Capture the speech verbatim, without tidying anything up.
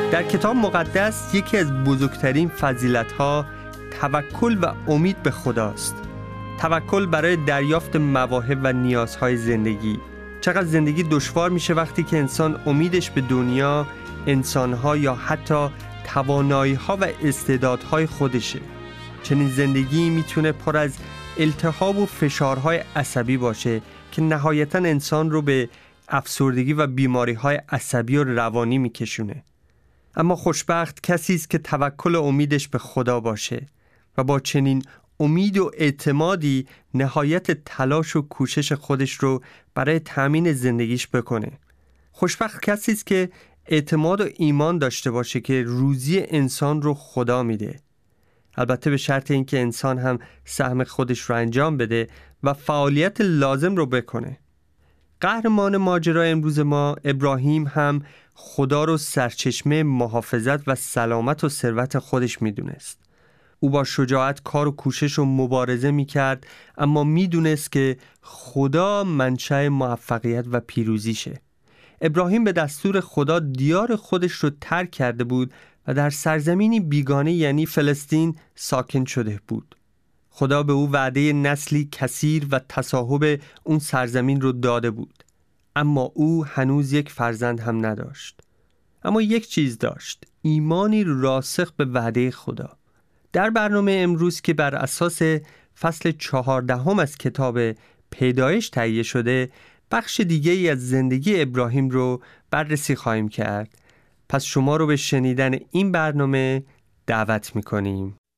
در کتاب مقدس یکی از بزرگترین فضیلت‌ها توکل و امید به خداست. توکل برای دریافت مواهب و نیازهای زندگی. چقدر زندگی دشوار میشه وقتی که انسان امیدش به دنیا، انسان‌ها یا حتی توانایی‌ها و استعدادهای خودشه. چنین زندگی میتونه پر از التهاب و فشارهای عصبی باشه که نهایتاً انسان رو به افسردگی و بیماری‌های عصبی و روانی میکشونه. اما خوشبخت کسی است که توکل و امیدش به خدا باشه و با چنین امید و اعتمادی نهایت تلاش و کوشش خودش رو برای تأمین زندگیش بکنه. خوشبخت کسی است که اعتماد و ایمان داشته باشه که روزی انسان رو خدا میده. البته به شرط اینکه انسان هم سهم خودش رو انجام بده و فعالیت لازم رو بکنه. قهرمان ماجرای امروز ما ابراهیم هم خدا رو سرچشمه محافظت و سلامت و ثروت خودش میدونست. او با شجاعت کار و کوشش و مبارزه میکرد، اما میدونست که خدا منشأ موفقیت و پیروزیشه. ابراهیم به دستور خدا دیار خودش رو ترک کرده بود و در سرزمینی بیگانه یعنی فلسطین ساکن شده بود. خدا به او وعده نسلی کثیر و تصاحب اون سرزمین رو داده بود، اما او هنوز یک فرزند هم نداشت. اما یک چیز داشت، ایمانی راسخ به وعده خدا. در برنامه امروز که بر اساس فصل چهاردهم از کتاب پیدایش تهیه شده، بخش دیگه ای از زندگی ابراهیم رو بررسی خواهیم کرد. پس شما رو به شنیدن این برنامه دعوت می‌کنیم.